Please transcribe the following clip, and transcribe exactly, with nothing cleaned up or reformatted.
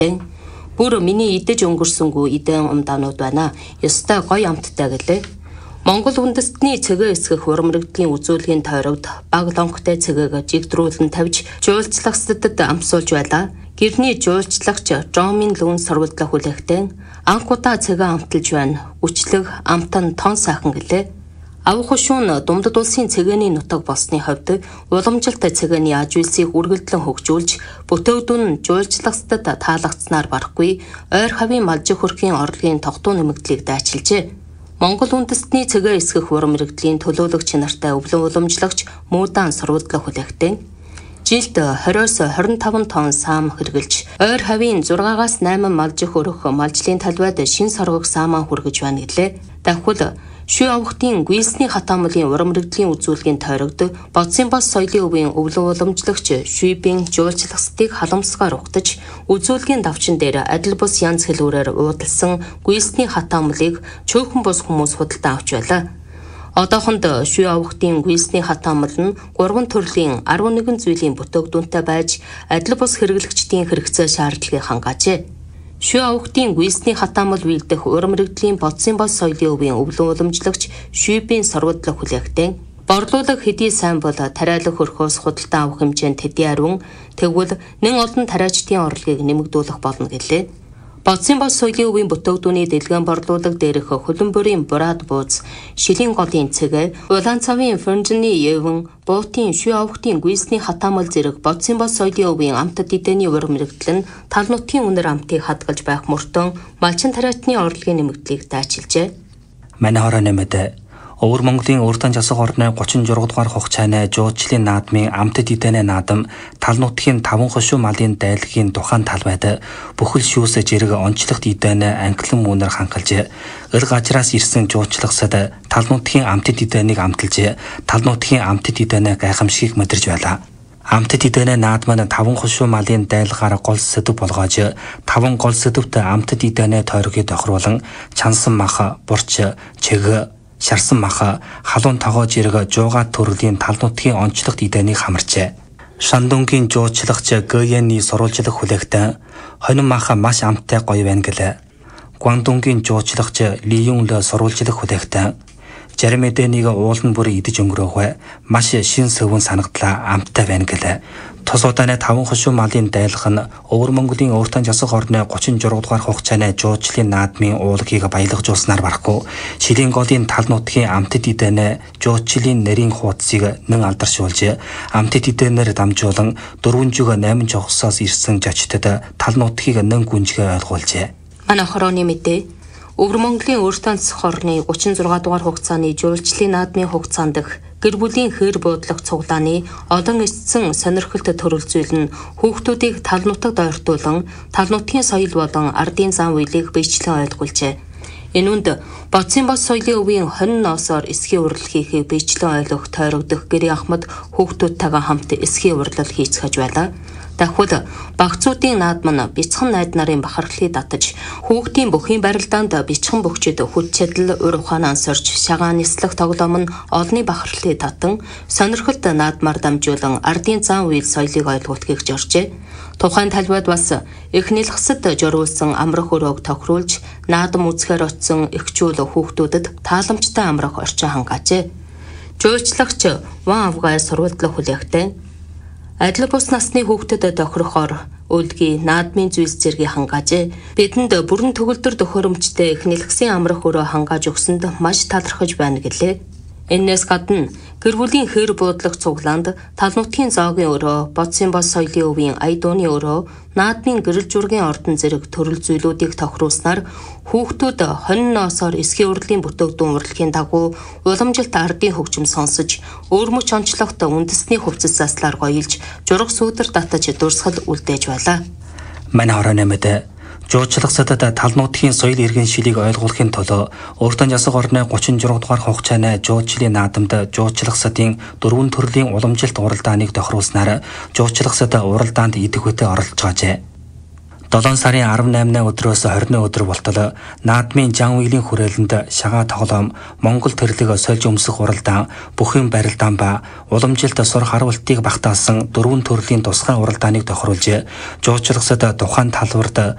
Бүр миний идэж өнгөрсөнгүү эдэн умдаанууд байна. Ёстой гоё амттай гэлээ. Монгол үндэстний цэгээ эсгэх урамрагдлийн үзүүлгийн тойрогт баг лонгтой цэгээг жигдрүүлэн тавьж жуулчлагчдад амсуулж байлаа. Гэрний жуулчлагч Жомин лүүн сурвалдлах хүлээхтэн анхудаа цэгээ амталж байна. Үчлэг амтан тон сайхан гэлээ. Авах хушуун Думдад улсын цэгээний нутаг болсны хувьд уламжилт цэгээний аж үйлсийг үргэлжлэн хөгжүүлж бүтээдүүн жуулчлагчдад таалагдсанаар барахгүй ойр хавийн малжих хөрхийн орлогын тогтуу нэмэгдлийг дайчилжээ. Монгол үндэстний цэгээ эсгэх урам мэрэгдлийн төлөөлөгч нартай өвлөн уламжлагч Муудаан сурвалдлах хүлээхтэн жилд двадцоос двадцин таван тонн саам хэрглэж ойр хавийн зургаагаас найман малжих өрөх малжлын талбайд шин соргог саамаа хүргэж байна гэлээ. Давхул Шүй авахтын гүйсний хатаамлын урам мэрэгдлийн үзүүлгийн тойрогт Бодсын бас соёлын өвийн өвлөн уламжлагч Шүйбийн жуулчлагчдыг халамсгаар угтаж үзүүлгийн давчин дээр адил бус янз хэлбэрээр уудалсан гүйсний хатаамлыг чөөхөн бус хүмүүс худалдан авч байлаа. Одоохонд Шүй авахтын гүйсний хатаамл нь гурван төрлийн арван нэгэн зүйлийн бүтээгдэхүүнтэй байж адил бус хэрэглэгчдийн хэрэгцээ шаардлагыг хангаажээ. Шүй авахтын гүйсний хатаамл үйлдэх урам мэрэгдлийн Бодсын бас соёлын өвийн өвлөн уламжлагч Шүйбийн сурвалдлах хүлээхтэн борлуулах хэдий сайн бол тариалах хөрхөөс худалдан авах хэмжээнд хэдий ариун тэгвэл нэн олон тариачдын орлогыг нэмэгдүүлэх болно гэлээ. Бодсын бас соёлын өвийн бүтээгдэхүүний дэлгэн борлуулалт дээрх хөлбөмбөрийн бураад бууз, шилийн голын цэгээ, улаан цавын фернжний евэн, буутын шүй авахтын гүйсний хатаамл зэрэг Бодсын бас соёлын өвийн амтд эдэний урам мэрэгдэл нь тал нутгийн үнэр амтыг хадгалж байх мөртөө малчин тариатны орлогын нэмэгдлийг дайчилжээ. Манай хороо нэмэд Өвөр Монголын Урдан засаг орны гучин зураг дугаар хугацааны жуулчлалын наадмын амтд эдэний наадам тал нутгийн таван хошуу малын дайлгийн тухайн талбайд бүхэл шүүс зэрэг онцлогт эдэний анхлан мөнөр хангалж өр гажраас ирсэн жуулчлагсад тал нутгийн амтд эдэнийг амталж тал нутгийн амтд эдэний гайхамшигыг мэдэрж байлаа. Амтд эдэний наадам нь таван хошуу малын дайлгаар гол сэдв болгоож таван гол сэдвт амтд эдэний тойргийг тохируулан чансан мах, бурч, чиг шарсан маха халуун тогоо жирэг жуугаа төрлийн тал нутгийн онцлогт эдэнийг хамарчээ. Шандунгийн жуулчлагч Гэйний сурвалжлах хүлээхтэн хонин маха маш амттай гоё байна гэлээ. Гуандунгийн жуулчлагч Лиюнлө сурвалжлах хүлээхтэн зарим эдэнийг уулан бүр идэж өнгөрөөхөө маш шин сөвөн санагдлаа амттай байна гэлээ. Тус удааны таван хошуу малын дайлах нь Өвөр Монголын Урдан засаг орны гучин зураг дугаар хугацааны жуулчлалын наадмын уулгийг баялагжуулснаар барахгүй шилийн голын тал нутгийн амтд эдэний жуулчлалын нэрийн хуудсыг нэн алдаршуулж амтд эдэнээр дамжуулан дөрвөн жүг найман жогсоос ирсэн жочдод тал нутгийг нэн гүнжгээ ойлгуулжээ. Манай хорооны мэдээ Өвөр Монголын Урдан засаг орны гучин зураг дугаар хугацааны жуулчлалын наадмын хугацаанд дэх гэр бүлийн хээр буудлах цуглааны олон эсцэн сонирхолт төрөлзүүл нь хүүхдүүдийг тал нутагт ойртуулан тал нутгийн соёл болон ардын зан үйлийг биечлэн ойлгуулжээ. Энүүнд Бодсын бас соёлын өвийн хонь ноосоор эсхийн урал хийхийг биечлэн ойлгох тойрогдох гэрийн ахмад хүүхдүүдтэйгээ хамт эсхийн урлал хийцгэж байлаа. Давхул багцуудын наадам нь бяцхан найд нарын бахархлыг татаж хүүхдийн бүхийн барилдаанд бяцхан бөхчөд хүч чадал ур ухаан ансорж шагаан нислэх тоглоом нь олонний бахархлыг татан сонирхолт наадмаар дамжуулан ардын зан үйл соёлыг ойлгуулахыг зоржээ. Тухайн талбайд бас их нэлхсэд жорүүлсэн амрах өрөөг тохируулж наадам үзэхээр очсон эхчүүл хүүхдүүдэд тааламжтай амрах орчин хангаажээ. Жуулчлагч Ван Авгай сурвалдлах хүлээхтэн адил бус насны хүүхдэд тохирохоор үлгий наадмын зүйлс зэргийг хангаажээ. Бидэнд бүрэн төгөлдөр төхөөрөмжтэй их нэлхсийн амрах өрөө хангааж өгсөнд маш талархаж байна гэлээ. Энээс гадна гэр бүлийн хээр буудлах цуглаанд тал нутгийн зоогийн өрөө, Бодсын бас соёлын өвийн ая дууны өрөө, наадмын гэрэл зургийн ордон зэрэг төрөл зүйлүүдийг тохируулснаар хүүхдүүд хонин ноосоор эсхийн урлагийн бүтээгдэхүүн урлагийн дагуу уламжилт ардын хөгжим сонсож, өөрмөч онцлогт үндэсний хувцас заслаар гоёлж, жураг сүүдэр татаж дурсгал үлдээж байлаа. Манай хорооны мэдээ жуулчлагчдад тал нутгийн соёл иргэн шилийг ойлгуулахын тулд Урдан засаг орны гучин зураг дугаар хугацааны жуулчлалын наадамд жуулчлагчдын дөрвөн төрлийн уламжилт уралдааныг тохируулснаар жуулчлагчдад уралдаанд идэх үедээ оролцож байжээ. долоон сарын арван наймны өдрөөс хорины өдөр болтол наадмын жан үйлийн хүрээлэнд шагаа тоглоом, Монгол тэрлэг сольж өмсөх уралдаан, бүхэн барилдаан ба уламжилт сур харуултыг багтаасан дөрвөн төрлийн тусгай уралдааныг тохируулж жуулчлагчдад тухайн талбарт